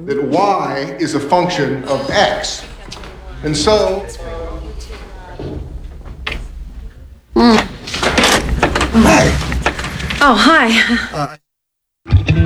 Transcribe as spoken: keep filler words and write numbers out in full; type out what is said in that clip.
that y is a function of x. And so... Mm. Hi. Oh, hi. Uh,